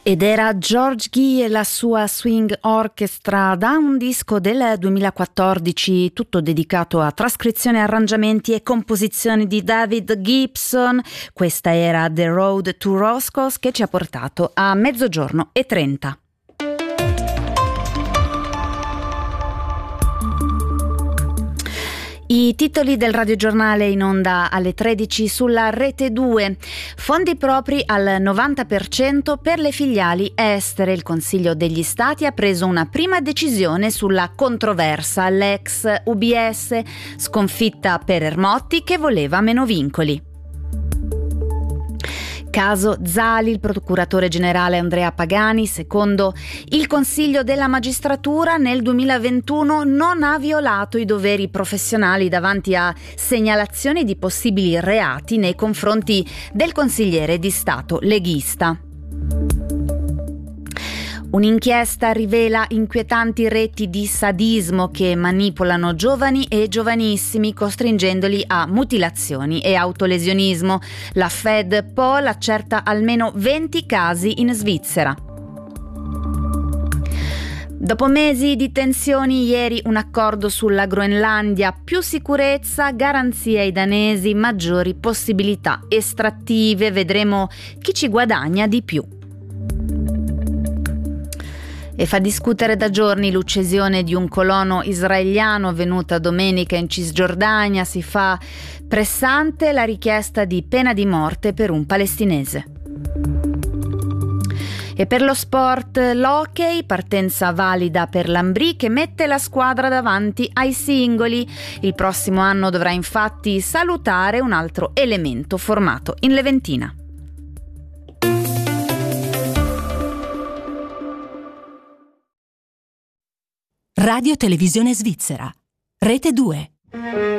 Ed era George Guy e la sua Swing Orchestra da un disco del 2014 tutto dedicato a trascrizioni, arrangiamenti e composizioni di David Gibson. Questa era The Road to Roscoe's, che ci ha portato a 12:30. I titoli del radiogiornale in onda alle 13 sulla Rete 2. Fondi propri al 90% per le filiali estere. Il Consiglio degli Stati ha preso una prima decisione sulla controversa l'ex UBS, sconfitta per Ermotti che voleva meno vincoli. Caso Zali, il procuratore generale Andrea Pagani, secondo il Consiglio della Magistratura, nel 2021 non ha violato i doveri professionali davanti a segnalazioni di possibili reati nei confronti del consigliere di Stato leghista. Un'inchiesta rivela inquietanti reti di sadismo che manipolano giovani e giovanissimi costringendoli a mutilazioni e autolesionismo. La FedPol accerta almeno 20 casi in Svizzera. Dopo mesi di tensioni, ieri un accordo sulla Groenlandia, più sicurezza, garanzie ai danesi, maggiori possibilità estrattive. Vedremo chi ci guadagna di più. E fa discutere da giorni l'uccisione di un colono israeliano avvenuta domenica in Cisgiordania. Si fa pressante la richiesta di pena di morte per un palestinese. E per lo sport, l'hockey, partenza valida per l'Ambrì che mette la squadra davanti ai singoli. Il prossimo anno dovrà infatti salutare un altro elemento formato in Leventina. Radio Televisione Svizzera, Rete 2.